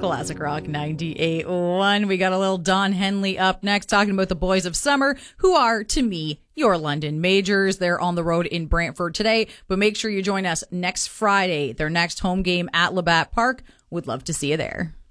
Classic Rock 98.1. We got a little Don Henley up next, talking about the Boys of Summer, who are, to me, your London Majors. They're on the road in Brantford today, but make sure you join us next Friday, their next home game at Labatt Park. Would love to see you there.